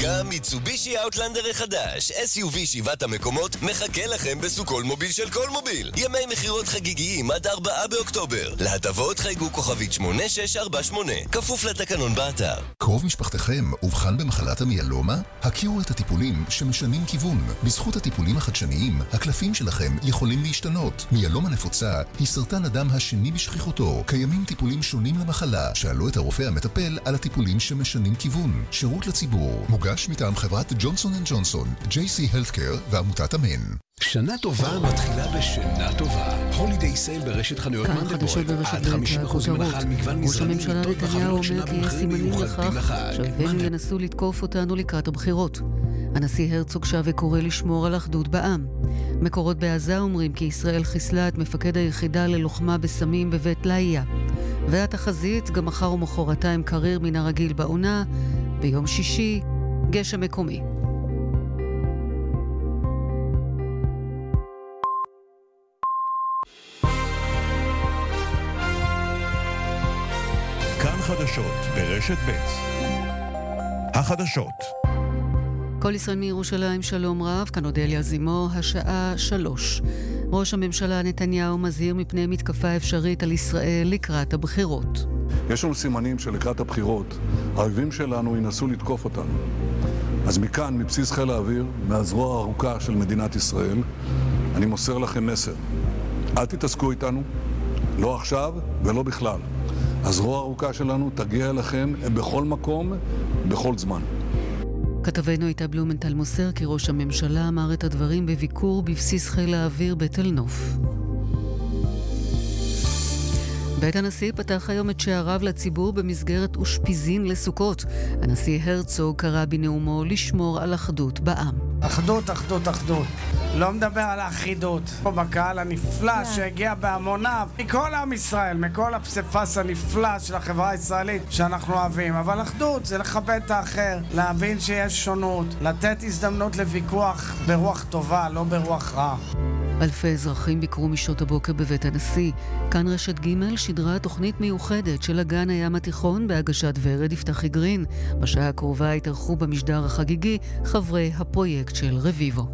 גם מיצובישי אאוטלנדר החדש, SUV 7 המקומות, מחכה לכם בסוכול מוביל של כל מוביל. ימי מחירות חגיגיים עד 4 באוקטובר. להטבות חייגו כוכבית 8648, כפוף לתקנון באתר. קרוב משפחתכם אובחן במחלת המיאלומה? הכירו את הטיפולים שמשנים כיוון. בזכות הטיפולים החדשניים, הקלפים שלכם יכולים להשתנות. מיאלומה נפוצה היא סרטן הדם השני בשכיחותו. קיימים טיפולים שונים למחלה. שאלו את הרופא המטפל על הטיפולים שמשנים כיוון. שירות לציבור. מוגש מטעם חברת ג'ונסון & ג'ונסון, JC Healthcare ועמותת אמן. שנה טובה מתחילה בשנה טובה. הולידיי סייל ברשת חנויות מנדלבוים. עד 50% הנחה על מגוון מזרנים. ראש הממשלה נתניהו אומר כי יש סימנים לכך שאויבינו ינסו לתקוף אותנו לקראת הבחירות. הנשיא הרצוג שב וקורא לשמור על אחדות בעם. מקורות בעזה אומרים כי ישראל חיסלה את מפקד היחידה ללוחמה בסמים בבית לאיה. והתחזית גם מחר ומחרתיים קריר מן הרגיל בעונה. ביום שישי גשם מקומי. כאן חדשות ברשת ב'. החדשות. כל ישראל מירושלים, שלום רב, כאן אודליה זימו, השעה 3. ראש הממשלה נתניהו מזהיר מפני מתקפה אפשרית על ישראל לקראת הבחירות. יש לנו סימנים שלקראת הבחירות, האויבים שלנו ינסו לתקוף אותנו. אז מכאן, מבסיס חיל האוויר, מהזרוע הארוכה של מדינת ישראל, אני מוסר לכם מסר. אל תתעסקו איתנו, לא עכשיו ולא בכלל. הזרוע הארוכה שלנו תגיע אליכם בכל מקום, בכל זמן. כתבנו איתה בלומנטל מוסר כי ראש הממשלה אמר את הדברים בביקור בבסיס חיל האוויר בתל נוף. בית הנשיא פתח היום את שעריו לציבור במסגרת אושפיזין לסוכות. הנשיא הרצוג קרא בנאומו לשמור על אחדות בעם. אחדות, אחדות, אחדות. לא מדבר על האחידות. פה בקהל הנפלא שהגיע בהמוניו, מכל עם ישראל, מכל הפסיפס הנפלא של החברה הישראלית שאנחנו אוהבים. אבל אחדות זה לכבד את האחר, להבין שיש שונות, לתת הזדמנות לוויכוח ברוח טובה, לא ברוח רע. אלפי אזרחים ביקרו משעות הבוקר בבית הנשיא. כאן רשת ג' שדרה תוכנית מיוחדת של אגן הים התיכון בהגשת ורד יפתחי גרין. בשעה הקרובה התארחו במשדר החגיגי חברי הפרויקט של רביבו.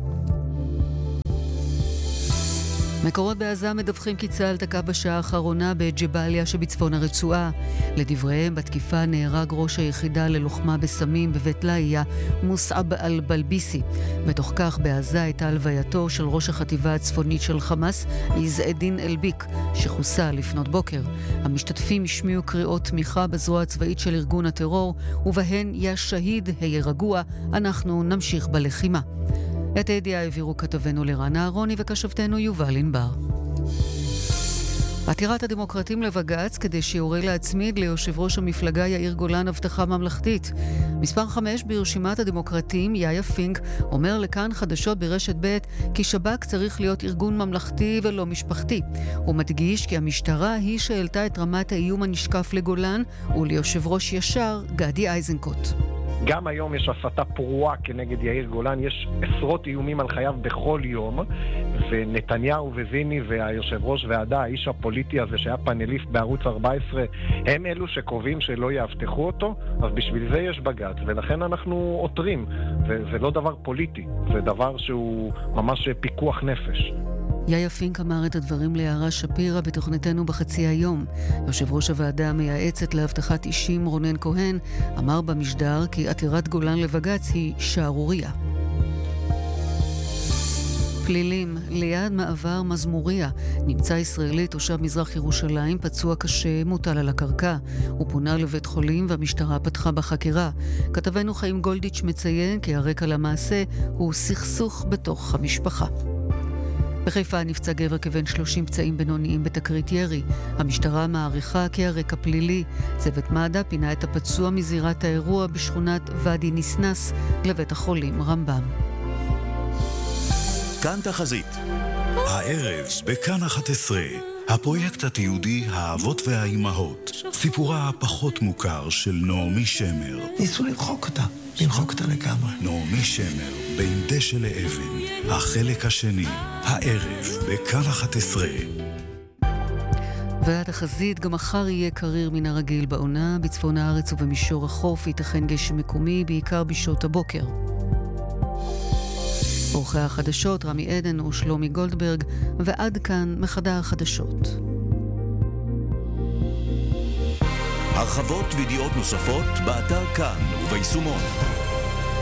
מקורות בעזה מדווחים כי צה"ל תקע בשעה האחרונה בג'באליה שבצפון הרצועה. לדבריהם, בתקיפה נהרג ראש היחידה ללוחמה בסמים בבית לאיה, מוסעב אל-בלביסי. בתוך כך בעזה הייתה הלווייתו של ראש החטיבה הצפונית של חמאס, עז א-דין אל-ביק, שחוסה לפנות בוקר. המשתתפים השמיעו קריאות תמיכה בזרוע הצבאית של ארגון הטרור, ובהן יא שהיד, היה רגוע, אנחנו נמשיך בלחימה. את הידיעה העבירו כתבנו לרן אהרוני וכשבתנו יובל ענבר. עתירת הדמוקרטים לבג"ץ כדי שיורה להצמיד ליושב ראש המפלגה יאיר גולן הבטחה ממלכתית. מספר 5 ברשימת הדמוקרטים, יאיה פינק, אומר לכאן חדשות ברשת ב' כי שב"כ צריך להיות ארגון ממלכתי ולא משפחתי. הוא מדגיש כי המשטרה היא שהעלתה את רמת האיום הנשקף לגולן וליושב ראש ישר גדי איזנקוט. גם היום יש הסתה פרועה כנגד יאיר גולן, יש עשרות איומים על חייו בכל יום, ונתניהו וזיני והיושב ראש ועדה, האיש הפוליטי הזה שהיה פאנליסט בערוץ 14, הם אלו שקובעים שלא יאבטחו אותו, אז בשביל זה יש בג"ץ, ולכן אנחנו עותרים, וזה לא דבר פוליטי, זה דבר שהוא ממש פיקוח נפש. יאיה פינק אמר את הדברים ליערה שפירא בתוכניתנו בחצי היום. יושב ראש הוועדה המייעצת להבטחת אישים רונן כהן אמר במשדר כי עתירת גולן לבג"ץ היא שערוריה. פלילים, ליד מעבר מזמוריה, נמצא ישראלי תושב מזרח ירושלים, פצוע קשה, מוטל על הקרקע. הוא פונה לבית חולים והמשטרה פתחה בחקירה. כתבנו חיים גולדיץ' מציין כי הרקע למעשה הוא סכסוך בתוך המשפחה. בחיפה נפצע גבר כבן 30 פצעים בינוניים בתקרית ירי. המשטרה מעריכה כי הרקע פלילי. צוות מד"א פינה את הפצוע מזירת האירוע בשכונת ואדי ניסנס לבית החולים רמב"ם. כאן תחזית. הערב בכאן 11, הפרויקט התיעודי האבות והאימהות, סיפורה הפחות מוכר של נעמי שמר. ניסו למחוק אותה לגמרי. נעמי שמר, בין דשא לאבן, החלק השני, הערב בכאן 11. והתחזית גם מחר יהיה קריר מן הרגיל בעונה, בצפון הארץ ובמישור החוף ייתכן גשם מקומי, בעיקר בשעות הבוקר. עורכי החדשות רמי עדן ושלומי גולדברג, ועד כאן מחדר החדשות. הרחבות וידיעות נוספות באתר כאן וביישומון.